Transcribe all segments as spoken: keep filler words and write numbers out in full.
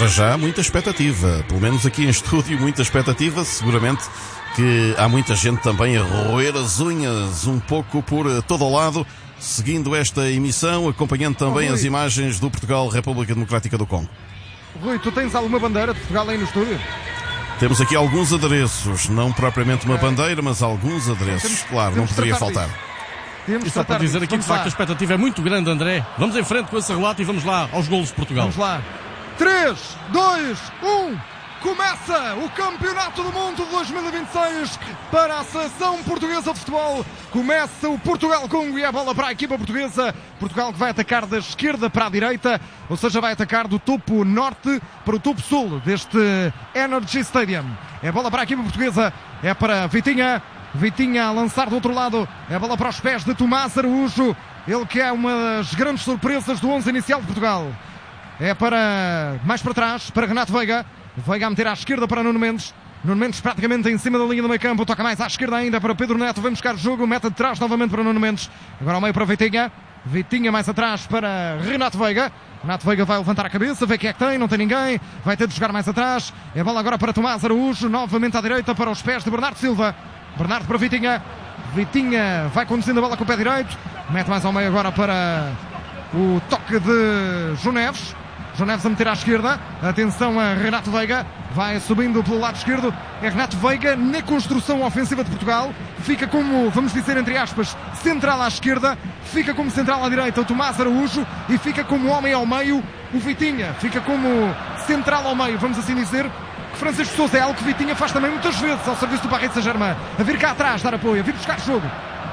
para já, muita expectativa. Pelo menos aqui em estúdio, muita expectativa. Seguramente que há muita gente também a roer as unhas um pouco por todo o lado, seguindo esta emissão, acompanhando também oh, as imagens do Portugal, República Democrática do Congo. Rui, tu tens alguma bandeira de Portugal aí no estúdio? Temos aqui alguns adereços, não propriamente uma bandeira, mas alguns adereços. Temos, claro, não poderia faltar. E só para dizer aqui que de facto a expectativa é muito grande, André. Vamos em frente com esse relato e vamos lá aos golos de Portugal. Vamos lá. três, dois, um. Começa o Campeonato do Mundo de dois mil e vinte e seis para a Seleção Portuguesa de Futebol. Começa o Portugal-Congo e a bola para a equipa portuguesa. Portugal que vai atacar da esquerda para a direita, ou seja, vai atacar do topo norte para o topo sul deste Energy Stadium. É a bola para a equipa portuguesa, é para Vitinha. Vitinha a lançar do outro lado, é a bola para os pés de Tomás Araújo. Ele que é uma das grandes surpresas do onze inicial de Portugal. É para, mais para trás, para Renato Veiga. Veiga a meter à esquerda para Nuno Mendes. Nuno Mendes praticamente em cima da linha do meio campo. Toca mais à esquerda ainda para Pedro Neto. Vem buscar o jogo. Mete de trás novamente para Nuno Mendes. Agora ao meio para Vitinha. Vitinha mais atrás para Renato Veiga. Renato Veiga vai levantar a cabeça. Vê quem é que tem. Não tem ninguém. Vai ter de jogar mais atrás. É a bola agora para Tomás Araújo. Novamente à direita para os pés de Bernardo Silva. Bernardo para Vitinha. Vitinha vai conduzindo a bola com o pé direito. Mete mais ao meio agora para o toque de João Neves. João Neves a meter à esquerda. Atenção a Renato Veiga. Vai subindo pelo lado esquerdo. É Renato Veiga na construção ofensiva de Portugal. Fica como, vamos dizer entre aspas, central à esquerda. Fica como central à direita o Tomás Araújo. E fica como homem ao meio o Vitinha. Fica como central ao meio, vamos assim dizer. Francisco Sousa é algo que Vitinha faz também muitas vezes ao serviço do Paris Saint-Germain. A vir cá atrás, dar apoio, a vir buscar jogo.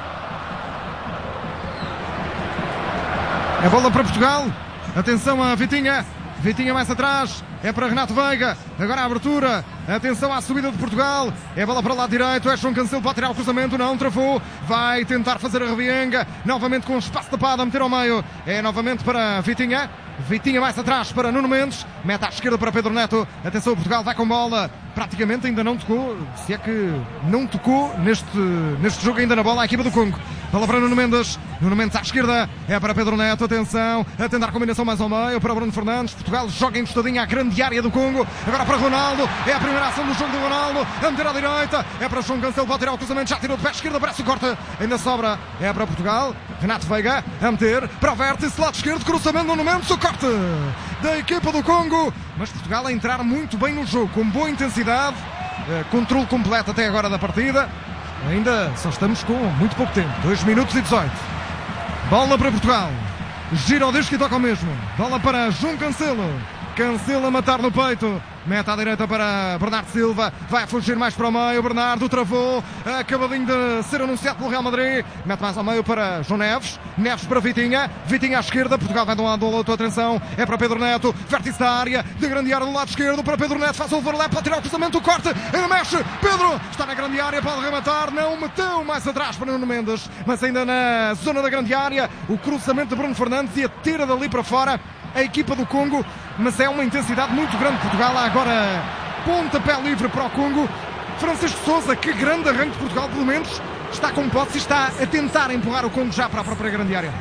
É bola para Portugal. Atenção a Vitinha. Vitinha mais atrás. É para Renato Veiga. Agora a abertura. Atenção à subida de Portugal. É bola para o lado direito. É João Cancelo. Pode tirar o cruzamento. Não, travou. Vai tentar fazer a revienga. Novamente com o espaço tapado a meter ao meio. É novamente para Vitinha. Vitinha mais atrás para Nuno Mendes. Mete à esquerda para Pedro Neto. Atenção, Portugal vai com bola. Praticamente ainda não tocou. Se é que não tocou neste, neste jogo ainda na bola a equipa do Congo. Bola para Nuno Mendes. Nuno Mendes à esquerda. É para Pedro Neto. Atenção. A tentar a combinação mais ao meio para Bruno Fernandes. Portugal joga encostadinha à grande área do Congo. Agora para Ronaldo. É a primeira ação do jogo do Ronaldo. A meter à direita. É para João Cancelo. Pode tirar o cruzamento. Já tirou de pé esquerda. Parece o corte. Ainda sobra. É para Portugal. Renato Veiga. A meter para o vértice. Lado esquerdo. Cruzamento no Nuno Mendes. O corte da equipa do Congo. Mas Portugal a entrar muito bem no jogo. Com boa intensidade. Uh, controle completo até agora da partida. Ainda só estamos com muito pouco tempo. dois minutos e dezoito. Bola para Portugal. Gira o disco e toca ao mesmo. Bola para João Cancelo. Cancelo a matar no peito. Mete à direita para Bernardo Silva. Vai fugir mais para o meio. Bernardo travou. Acabadinho de ser anunciado pelo Real Madrid. Mete mais ao meio para João Neves. Neves para Vitinha. Vitinha à esquerda. Portugal vai de um lado ao outro. Atenção. É para Pedro Neto. Vértice da área. De grande área do lado esquerdo. Para Pedro Neto. Faz o overlap. Pode tirar o cruzamento. O corte. Ainda mexe. Pedro está na grande área. Pode rematar. Não meteu mais atrás para Nuno Mendes. Mas ainda na zona da grande área. O cruzamento de Bruno Fernandes. E atira dali para fora a equipa do Congo, mas é uma intensidade muito grande. Portugal há agora pontapé livre para o Congo. Francisco Sousa, que grande arranque de Portugal, pelo menos está com posse e está a tentar empurrar o Congo já para a própria grande área.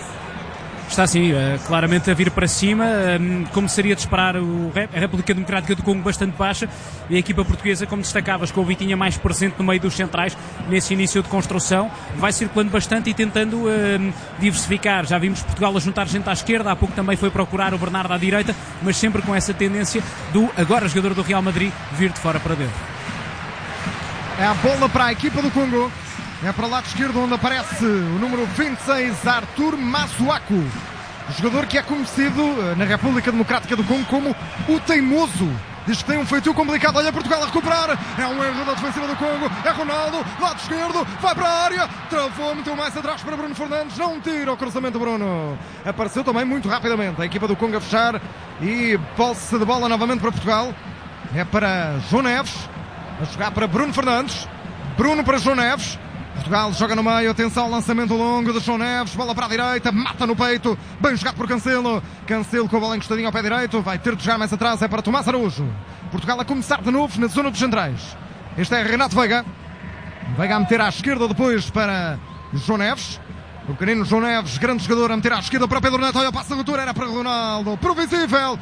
Está sim, claramente a vir para cima, como seria de esperar. A República Democrática do Congo bastante baixa e a equipa portuguesa, como destacavas, com o Vitinha mais presente no meio dos centrais nesse início de construção, vai circulando bastante e tentando uh, diversificar. Já vimos Portugal a juntar gente à esquerda, há pouco também foi procurar o Bernardo à direita, mas sempre com essa tendência do agora jogador do Real Madrid vir de fora para dentro. É a bola para a equipa do Congo. É para o lado esquerdo onde aparece o número vinte e seis, Arthur Masuaku. Jogador que é conhecido na República Democrática do Congo como o teimoso. Diz que tem um feitio complicado. Olha Portugal a recuperar. É um erro da defensiva do Congo. É Ronaldo, lado esquerdo, vai para a área. Travou, meteu mais atrás para Bruno Fernandes. Não tira o cruzamento, Bruno. Apareceu também muito rapidamente a equipa do Congo a fechar. E posse de bola novamente para Portugal. É para João Neves. A jogar para Bruno Fernandes. Bruno para João Neves. Portugal joga no meio, atenção, lançamento longo de João Neves, bola para a direita, mata no peito, bem jogado por Cancelo. Cancelo com a bola encostadinha ao pé direito, vai ter de jogar mais atrás, é para Tomás Araújo. Portugal a começar de novo na zona dos centrais. Este é Renato Veiga. Veiga a meter à esquerda depois para João Neves. O pequenino João Neves, grande jogador, a meter à esquerda para Pedro Neto. Olha o passo de ruptura, era para Ronaldo. Previsível.